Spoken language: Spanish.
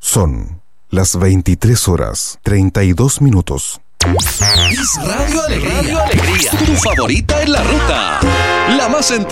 Son las 23:32. Es Radio Alegría, tu favorita en la ruta. La más